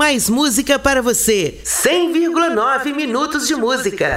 mais música para você. 100,9 minutos de música.